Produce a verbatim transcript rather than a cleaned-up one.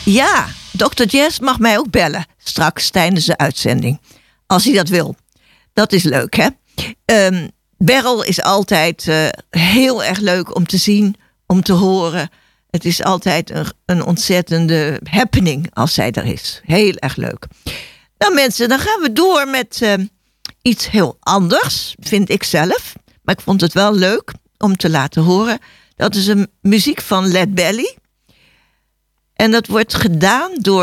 Ja, dokter Jazz mag mij ook bellen. Straks tijdens de uitzending. Als hij dat wil. Dat is leuk, hè? Um, Beryl is altijd uh, heel erg leuk om te zien, om te horen. Het is altijd een, een ontzettende happening als zij er is. Heel erg leuk. Nou mensen, dan gaan we door met uh, iets heel anders, vind ik zelf. Maar ik vond het wel leuk om te laten horen. Dat is een muziek van Lead Belly. En dat wordt gedaan door